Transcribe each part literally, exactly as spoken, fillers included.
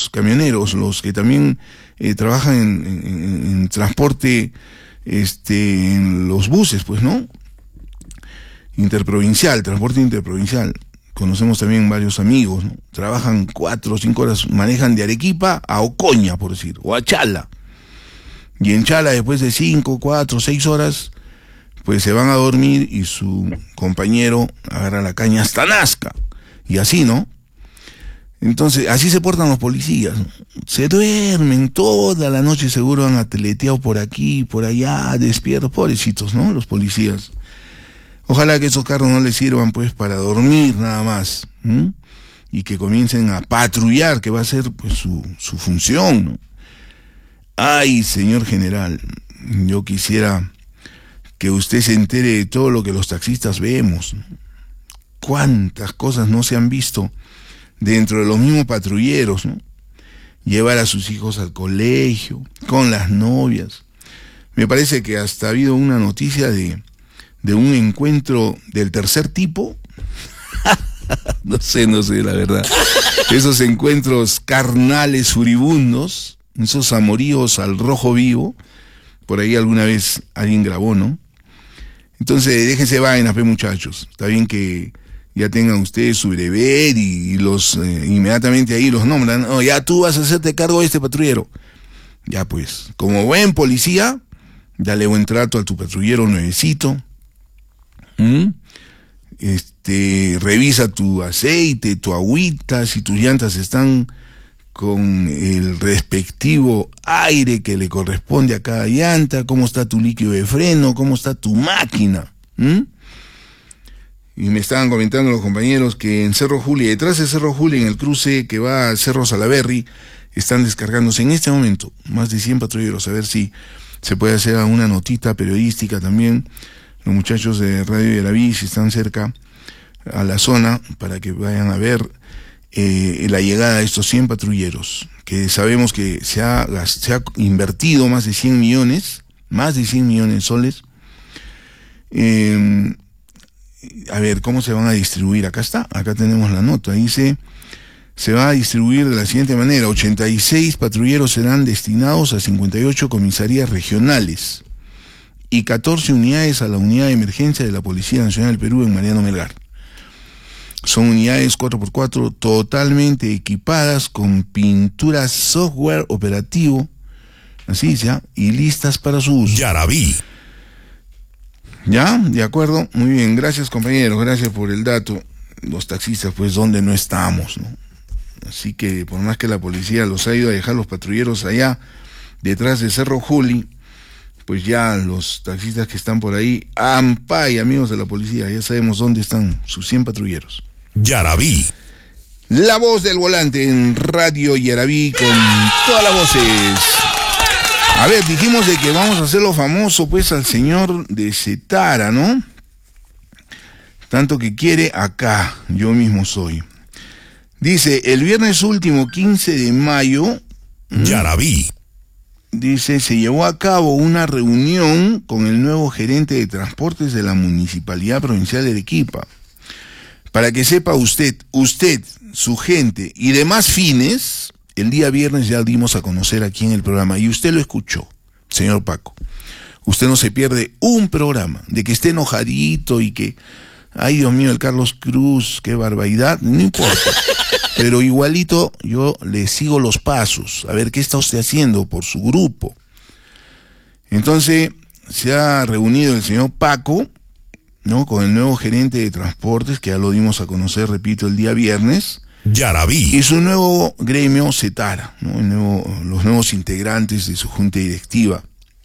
los camioneros, los que también eh, trabajan en, en, en transporte, este, en los buses, pues, ¿no? Interprovincial, transporte interprovincial. Conocemos también varios amigos, ¿no? Trabajan cuatro o cinco horas, manejan de Arequipa a Ocoña, por decir, o a Chala. Y en Chala, después de cinco, cuatro, seis horas, pues se van a dormir y su compañero agarra la caña hasta Nazca. Y así, ¿no? Entonces, así se portan los policías, ¿no? Se duermen toda la noche, seguro han atleteado por aquí, por allá, despiertos, pobrecitos, ¿no? Los policías. Ojalá que esos carros no les sirvan pues para dormir nada más, ¿m? Y que comiencen a patrullar, que va a ser pues su, su función, ¿no? Ay, señor general, yo quisiera que usted se entere de todo lo que los taxistas vemos, ¿no? Cuántas cosas no se han visto dentro de los mismos patrulleros, ¿no? Llevar a sus hijos al colegio, con las novias. Me parece que hasta ha habido una noticia de de un encuentro del tercer tipo. no sé, no sé, la verdad. Esos encuentros carnales furibundos, esos amoríos al rojo vivo, por ahí alguna vez alguien grabó, ¿no? Entonces, déjense vainas, pues, muchachos. Está bien que ya tengan ustedes su brevet y, y los eh, inmediatamente ahí los nombran. Oh, ya tú vas a hacerte cargo de este patrullero. Ya pues, como buen policía, dale buen trato a tu patrullero nuevecito. ¿Mm? Este, revisa tu aceite, tu agüita, si tus llantas están con el respectivo aire que le corresponde a cada llanta, cómo está tu líquido de freno, cómo está tu máquina. ¿Mm? Y me estaban comentando los compañeros que en Cerro Juli, detrás de Cerro Juli, en el cruce que va a Cerro Salaberry, están descargándose en este momento más de cien patrulleros, a ver si se puede hacer una notita periodística también. Los muchachos de Radio Yaraví, si están cerca a la zona, para que vayan a ver eh, la llegada de estos cien patrulleros, que sabemos que se ha, se ha invertido más de cien millones, más de cien millones de soles. Eh, a ver, ¿cómo se van a distribuir? Acá está, acá tenemos la nota, dice, se va a distribuir de la siguiente manera: ochenta y seis patrulleros serán destinados a cincuenta y ocho comisarías regionales y catorce unidades a la unidad de emergencia de la Policía Nacional del Perú en Mariano Melgar. Son unidades cuatro por cuatro totalmente equipadas con pintura software operativo, así ya, y listas para su uso. Yaraví. ¿Ya? De acuerdo. Muy bien. Gracias, compañeros. Gracias por el dato. Los taxistas, pues, ¿dónde no estamos, no? Así que, por más que la policía los ha ido a dejar los patrulleros allá, detrás de Cerro Juli, pues ya los taxistas que esty por ahí, ampay, amigos de la policía, ya sabemos dónde están sus cien patrulleros. Yaraví. La voz del volante en Radio Yaraví con todas las voces. A ver, dijimos de que vamos a hacerlo famoso, pues, al señor de Cetara, ¿no? Tanto que quiere acá, yo mismo soy. Dice, el viernes último, quince de mayo... Yaraví. Dice, se llevó a cabo una reunión con el nuevo gerente de transportes de la Municipalidad Provincial de Arequipa. Para que sepa usted, usted, su gente y demás fines, el día viernes ya dimos a conocer aquí en el programa, y usted lo escuchó, señor Paco. Usted no se pierde un programa, de que esté enojadito y que, ay Dios mío, el Carlos Cruz, qué barbaridad, no importa. Pero igualito yo le sigo los pasos, a ver qué está usted haciendo por su grupo. Entonces se ha reunido el señor Paco, ¿no?, con el nuevo gerente de transportes, que ya lo dimos a conocer, repito, el día viernes. Yaraví. Y su nuevo gremio Cetara, ¿no?, el nuevo, los nuevos integrantes de su junta directiva.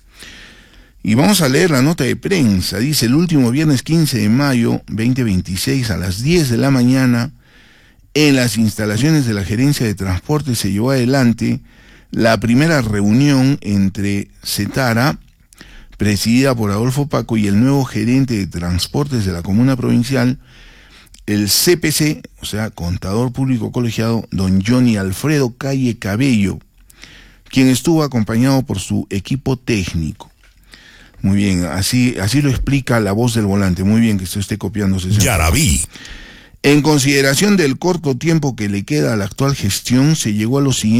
Y vamos a leer la nota de prensa. Dice, el último viernes quince de mayo, veinte veintiséis, a las diez de la mañana, en las instalaciones de la Gerencia de Transporte se llevó adelante la primera reunión entre Cetara, presidida por Adolfo Paco, y el nuevo gerente de transportes de la Comuna Provincial, el C P C, o sea, Contador Público Colegiado, don Johnny Alfredo Calle Cabello, quien estuvo acompañado por su equipo técnico. Muy bien, así, así lo explica la voz del volante. Muy bien que se esté copiándose. Yaraví. En consideración del corto tiempo que le queda a la actual gestión, se llegó a los siguientes